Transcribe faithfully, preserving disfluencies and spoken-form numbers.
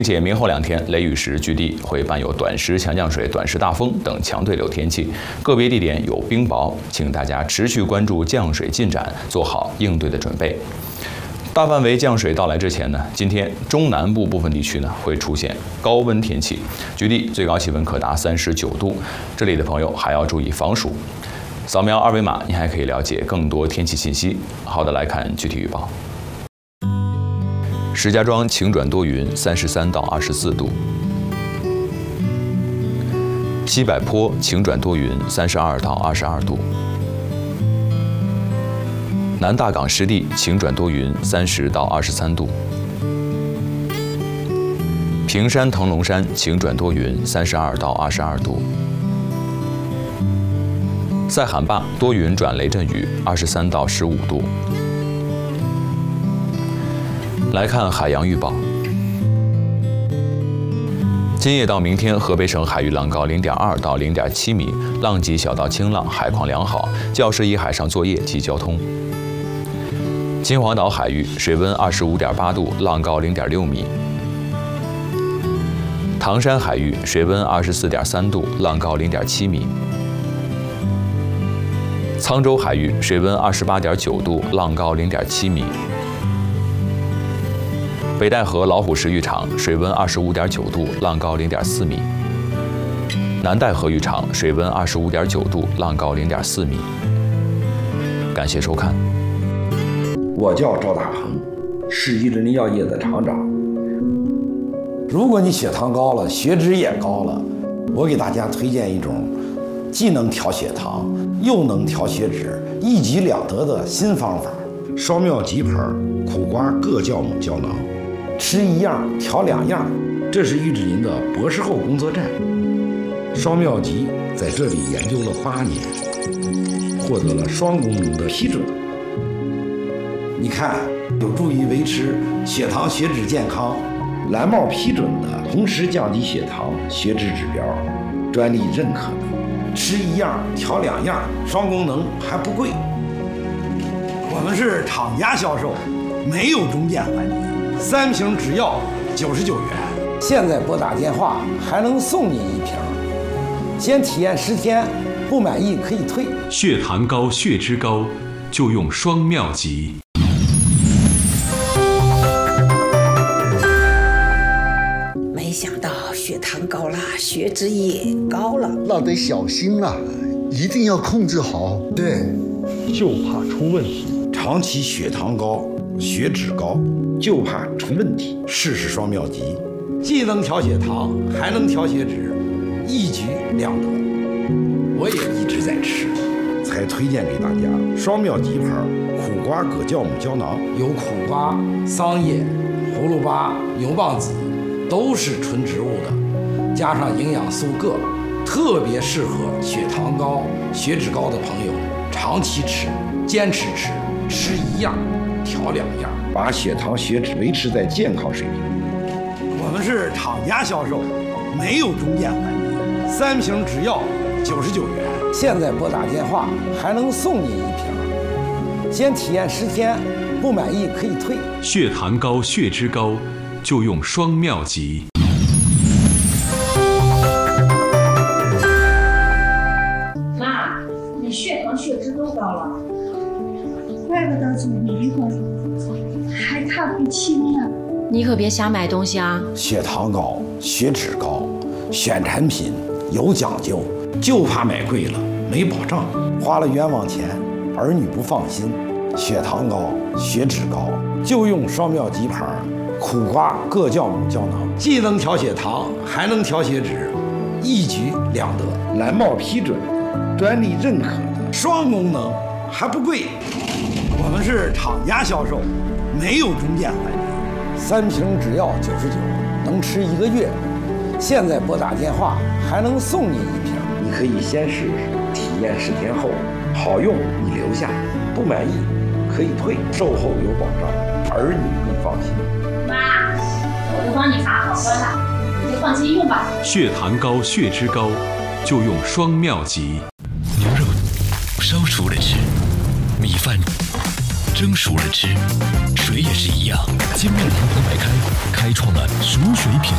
并且明后两天雷雨时局地会伴有短时强降水、短时大风等强对流天气，个别地点有冰雹，请大家持续关注降水进展，做好应对的准备。大范围降水到来之前呢，今天中南部部分地区呢会出现高温天气，局地最高气温可达三十九度，这里的朋友还要注意防暑。扫描二维码，您还可以了解更多天气信息。好的，来看具体预报。石家庄晴转多云，三十三到二十四度；西柏坡晴转多云，三十二到二十二度；南大港湿地晴转多云，三十到二十三度；平山腾龙山晴转多云，三十二到二十二度；塞罕坝多云转雷阵雨，二十三到十五度。来看海洋预报。今夜到明天，河北省海域浪高零点二到零点七米，浪级小到轻浪，海况良好，较适宜海上作业及交通。金黄岛海域水温二十五点八度，浪高零点六米。唐山海域水温二十四点三度，浪高零点七米。沧州海域水温二十八点九度，浪高零点七米。北戴河老虎石渔场水温二十五点九度，浪高零点四米。南戴河渔场水温二十五点九度，浪高零点四米。感谢收看。 我叫赵大恒，是益人药业的厂长。如果你血糖高了，血脂也高了，我给大家推荐一种既能调血糖又能调血脂，一举两得的新方法——双妙吉牌苦瓜各酵母胶囊。吃一样调两样，这是玉志林的博士后工作站。双妙吉在这里研究了八年，获得了双功能的批准。你看，有助于维持血糖血脂健康，蓝帽批准的，同时降低血糖血脂指标，专利认可的。吃一样调两样，双功能还不贵。我们是厂家销售，没有中间环节。三瓶只要九十九元，现在拨打电话还能送您一瓶。先体验十天，不满意可以退。 血糖高、血脂高，就用双妙吉。 没想到血糖高了，血脂也高了， 那得小心了，一定要控制好。 对， 就怕出问题。 长期血糖高、血脂高，就怕出问题。试试双妙吉，既能调血糖，还能调血脂，一举两得。我也一直在吃，才推荐给大家双妙吉牌苦瓜葛酵母胶囊。有苦瓜、桑叶、葫芦巴、牛蒡子，都是纯植物的，加上营养素铬，特别适合血糖高、血脂高的朋友长期吃，坚持吃，吃一样调两样，把血糖血脂维持在健康水平。我们是厂家销售，没有中间环节，三瓶只要九十九元。现在拨打电话还能送您一瓶，先体验十天，不满意可以退。 血糖高、血脂高，就用双妙吉。 妈，你血糖血脂都高了。 怪不得总迷糊，还看不清呢。 你可别瞎买东西啊！ 血糖高、血脂高，选产品有讲究，就怕买贵了没保障，花了冤枉钱，儿女不放心。血糖高、血脂高，就用双妙吉牌苦瓜各酵母胶囊，既能调血糖，还能调血脂，一举两得。蓝帽批准，专利认可的，双功能还不贵。我们是厂家销售，没有中间环节，三瓶只要九十九，能吃一个月。现在拨打电话还能送您一瓶，你可以先试试，体验十天后好用你留下，不满意可以退，售后有保障，儿女更放心。 妈，我都帮你查好了啦，你就放心用吧。 血糖高、血脂高，就用双妙吉。 牛肉烧熟了吃，米饭蒸熟了吃，水也是一样。金麦郎博百开开创了熟水品